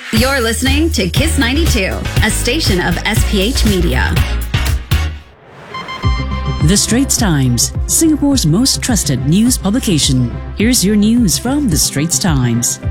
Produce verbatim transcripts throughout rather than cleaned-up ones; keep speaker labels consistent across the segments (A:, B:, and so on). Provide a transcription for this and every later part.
A: You're listening to Kiss ninety-two, a station of S P H Media.
B: The Straits Times, Singapore's most trusted news publication. Here's your news from The Straits Times.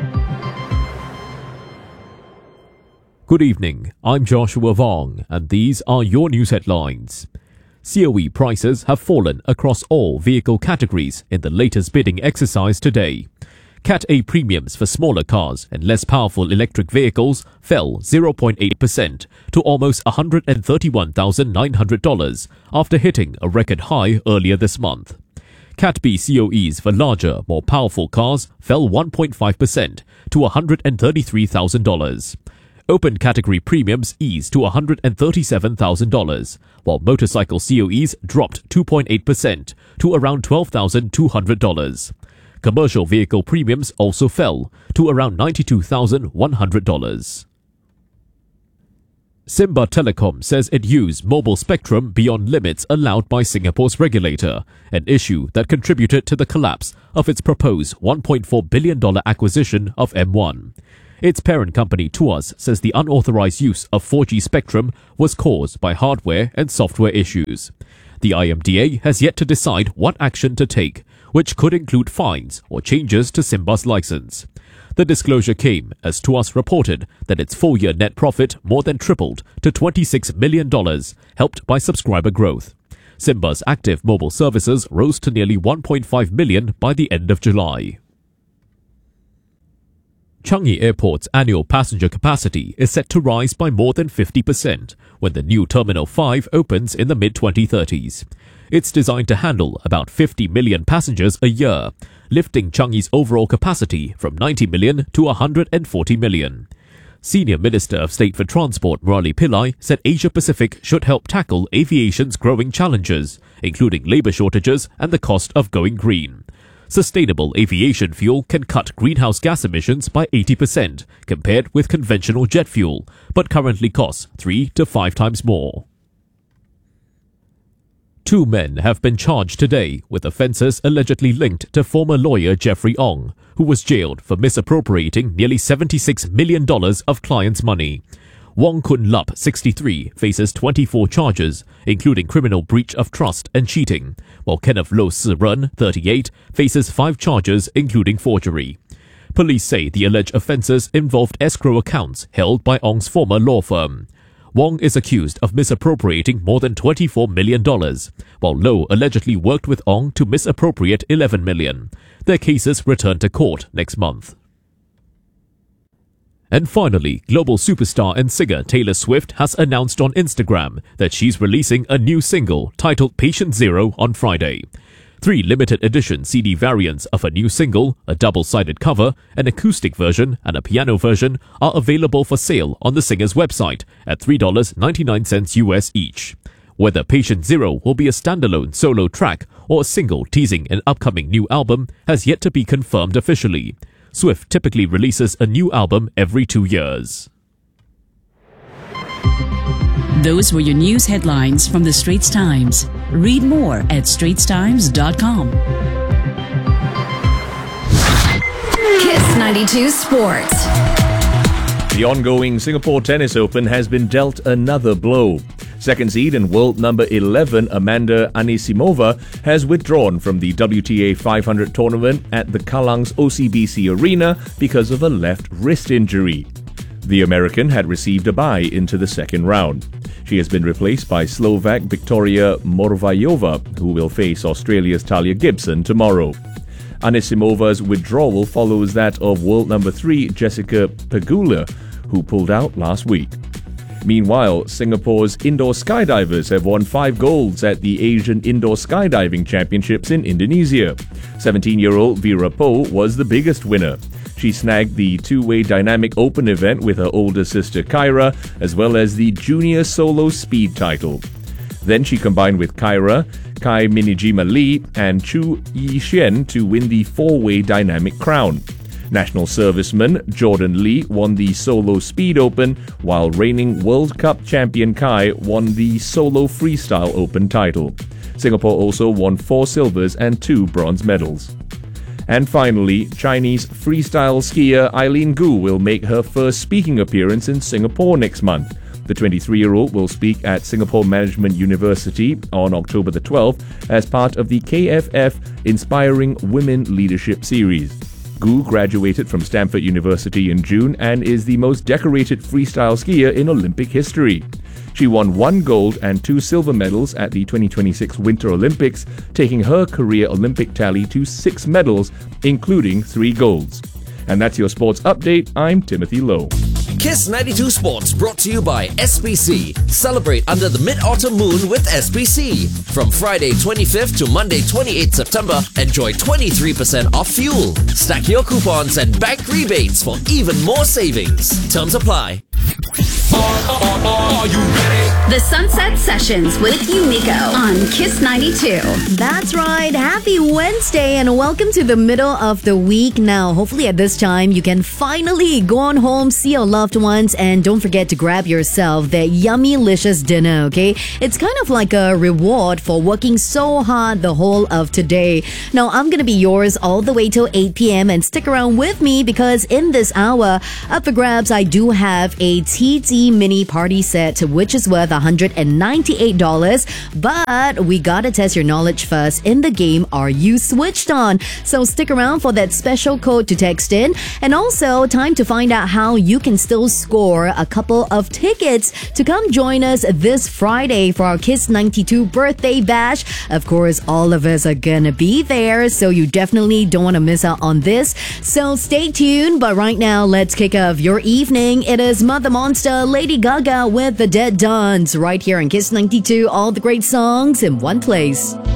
C: Good evening, I'm Joshua Vong, and these are your news headlines. C O E prices have fallen across all vehicle categories in the latest bidding exercise today. Cat A premiums for smaller cars and less powerful electric vehicles fell zero point eight percent to almost one hundred thirty-one thousand nine hundred dollars after hitting a record high earlier this month. Cat B C O Es for larger, more powerful cars fell one point five percent to one hundred thirty-three thousand dollars. Open category premiums eased to one hundred thirty-seven thousand dollars, while motorcycle C O Es dropped two point eight percent to around twelve thousand two hundred dollars. Commercial vehicle premiums also fell to around ninety-two thousand one hundred dollars. Simba Telecom says it used mobile spectrum beyond limits allowed by Singapore's regulator, an issue that contributed to the collapse of its proposed one point four billion dollars acquisition of M one. Its parent company Tuas says the unauthorized use of four G spectrum was caused by hardware and software issues. The I M D A has yet to decide what action to take, which could include fines or changes to Simba's license. The disclosure came as Tuas reported that its full-year net profit more than tripled to twenty-six million dollars, helped by subscriber growth. Simba's active mobile services rose to nearly one point five million by the end of July. Changi Airport's annual passenger capacity is set to rise by more than fifty percent when the new Terminal five opens in the mid twenty thirties. It's designed to handle about fifty million passengers a year, lifting Changi's overall capacity from ninety million to one hundred forty million. Senior Minister of State for Transport Murali Pillai said Asia Pacific should help tackle aviation's growing challenges, including labour shortages and the cost of going green. Sustainable aviation fuel can cut greenhouse gas emissions by eighty percent compared with conventional jet fuel, but currently costs three to five times more. Two men have been charged today with offences allegedly linked to former lawyer Jeffrey Ong, who was jailed for misappropriating nearly seventy-six million dollars of clients' money. Wong Kun Lup, sixty-three, faces twenty-four charges, including criminal breach of trust and cheating, while Kenneth Loh Si Ren, thirty-eight, faces five charges, including forgery. Police say the alleged offences involved escrow accounts held by Ong's former law firm. Wong is accused of misappropriating more than twenty-four million dollars, while Loh allegedly worked with Ong to misappropriate eleven million dollars. Their cases return to court next month. And finally, global superstar and singer Taylor Swift has announced on Instagram that she's releasing a new single titled Patient Zero on Friday. Three limited edition C D variants of a new single, a double-sided cover, an acoustic version and a piano version are available for sale on the singer's website at three dollars and ninety-nine cents U S each. Whether Patient Zero will be a standalone solo track or a single teasing an upcoming new album has yet to be confirmed officially. Swift typically releases a new album every two years.
B: Those were your news headlines from The Straits Times. Read more at straits times dot com.
A: Kiss ninety-two Sports.
D: The ongoing Singapore Tennis Open has been dealt another blow. Second seed and world number eleven Amanda Anisimova has withdrawn from the W T A five hundred tournament at the Kalang's O C B C Arena because of a left wrist injury. The American had received a bye into the second round. She has been replaced by Slovak Victoria Morvayova, who will face Australia's Talia Gibson tomorrow. Anisimova's withdrawal follows that of world number three Jessica Pegula, who pulled out last week. Meanwhile, Singapore's indoor skydivers have won five golds at the Asian Indoor Skydiving Championships in Indonesia. seventeen-year-old Vera Po was the biggest winner. She snagged the two-way dynamic open event with her older sister Kyra, as well as the junior solo speed title. Then she combined with Kyra, Kai Minijima Lee, and Chu Yi-Shen to win the four-way dynamic crown. National serviceman Jordan Lee won the Solo Speed Open, while reigning World Cup champion Kai won the Solo Freestyle Open title. Singapore also won four silvers and two bronze medals. And finally, Chinese freestyle skier Eileen Gu will make her first speaking appearance in Singapore next month. The twenty-three-year-old will speak at Singapore Management University on October the twelfth as part of the K F F Inspiring Women Leadership Series. Gu graduated from Stanford University in June and is the most decorated freestyle skier in Olympic history. She won one gold and two silver medals at the twenty twenty-six Winter Olympics, taking her career Olympic tally to six medals, including three golds. And that's your sports update. I'm Timothy Lowe.
E: Kiss ninety-two Sports brought to you by S P C. Celebrate under the Mid-Autumn Moon with S P C. From Friday twenty-fifth to Monday twenty-eighth September, enjoy twenty-three percent off fuel. Stack your coupons and bank rebates for even more savings. Terms apply.
F: Are you ready?
A: The Sunset Sessions with Yumiko on Kiss ninety-two.
G: That's right. Happy Wednesday and welcome to the middle of the week. Now, hopefully at this time you can finally go on home, see your loved ones, and don't forget to grab yourself that yummy, licious dinner, okay? It's kind of like a reward for working so hard the whole of today. Now, I'm going to be yours all the way till eight p.m. and stick around with me because in this hour, up for grabs, I do have a T T mini party set, which is worth one hundred ninety-eight dollars. But we gotta test your knowledge first in the game, Are You Switched On? So stick around for that special code to text in. And also, time to find out how you can still score a couple of tickets to come join us this Friday for our Kiss ninety-two birthday bash. Of course, all of us are gonna be there, so you definitely don't want to miss out on this. So stay tuned, but right now, let's kick off your evening. It is Mother Monster, Lady Gaga with The Dead Dance right here on Kiss ninety-two. All the great songs in one place.